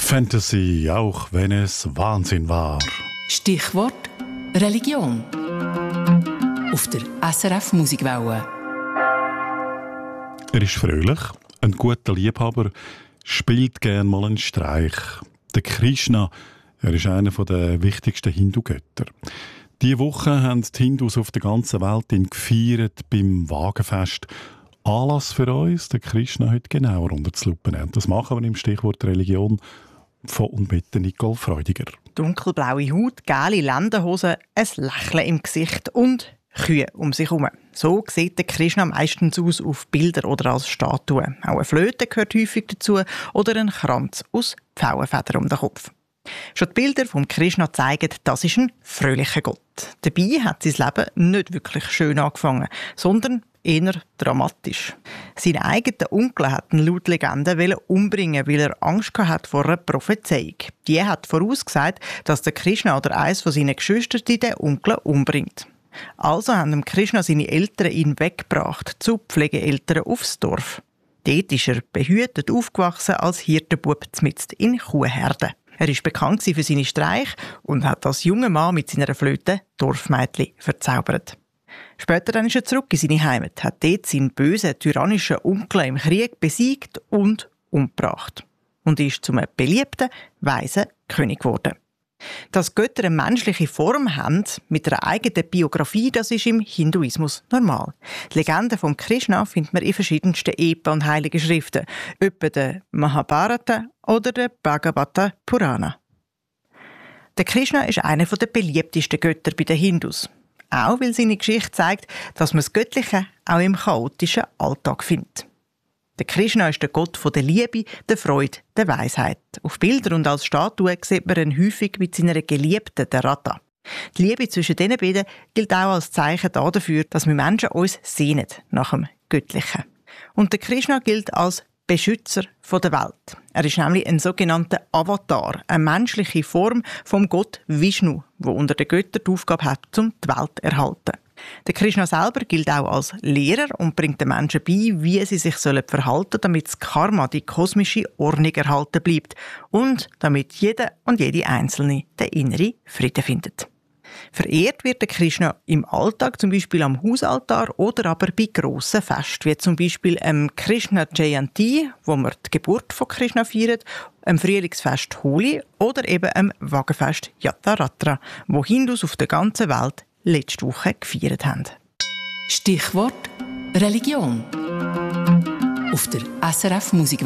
Fantasy, auch wenn es Wahnsinn war. Stichwort Religion. Auf der SRF Musikwelle. Er ist fröhlich, ein guter Liebhaber, spielt gern mal einen Streich. Der Krishna, er ist einer der wichtigsten Hindu-Götter. Diese Woche haben die Hindus auf der ganzen Welt ihn gefeiert beim Wagenfest. Anlass für uns, den Krishna heute genauer unter die Lupe nehmen. Das machen wir im Stichwort Religion von und mit Nicole Freudiger. Dunkelblaue Haut, gelbe Lederhosen, ein Lächeln im Gesicht und Kühe um sich herum. So sieht der Krishna meistens aus auf Bildern oder als Statue. Auch eine Flöte gehört häufig dazu oder ein Kranz aus Pfauenfedern um den Kopf. Schon die Bilder vom Krishna zeigen, das ist ein fröhlicher Gott. Dabei hat sein Leben nicht wirklich schön angefangen, sondern eher dramatisch. Sein eigener Onkel hat ihn laut Legende umbringen, weil er Angst hatte vor einer Prophezeiung. Die hat vorausgesagt, dass der Krishna oder eines von seinen Geschwistern den Onkel umbringt. Also haben dem Krishna seine Eltern ihn weggebracht, zu Pflegeeltern aufs Dorf. Dort ist er behütet aufgewachsen als Hirtenbub mitten in Kuhherden. Er ist bekannt für seine Streiche und hat als junger Mann mit seiner Flöte Dorfmädchen verzaubert. Später dann ist er zurück in seine Heimat, hat dort seinen bösen, tyrannischen Onkel im Krieg besiegt und umgebracht. Und ist zum beliebten, weisen König geworden. Dass Götter eine menschliche Form haben, mit einer eigenen Biografie, das ist im Hinduismus normal. Die Legende von Krishna findet man in verschiedensten Epen und heiligen Schriften, etwa der Mahabharata oder der Bhagavata Purana. Der Krishna ist einer der beliebtesten Götter bei den Hindus. Auch weil seine Geschichte zeigt, dass man das Göttliche auch im chaotischen Alltag findet. Der Krishna ist der Gott der Liebe, der Freude, der Weisheit. Auf Bildern und als Statue sieht man ihn häufig mit seiner Geliebten, der Radha. Die Liebe zwischen diesen beiden gilt auch als Zeichen dafür, dass wir Menschen uns sehnen nach dem Göttlichen. Und der Krishna gilt als Beschützer der Welt. Er ist nämlich ein sogenannter Avatar, eine menschliche Form vom Gott Vishnu, der unter den Göttern die Aufgabe hat, die Welt zu erhalten. Der Krishna selber gilt auch als Lehrer und bringt den Menschen bei, wie sie sich verhalten sollen, damit das Karma, die kosmische Ordnung, erhalten bleibt und damit jeder und jede Einzelne den inneren Frieden findet. Verehrt wird der Krishna im Alltag, zum Beispiel am Hausaltar oder aber bei grossen Festen, wie zum Beispiel am Krishna Jayanti, wo wir die Geburt von Krishna feiern, am Frühlingsfest Holi oder eben am Wagenfest Yatratra, wo Hindus auf der ganzen Welt letzte Woche gefeiert haben. Stichwort Religion. Auf der SRF Musikwelle.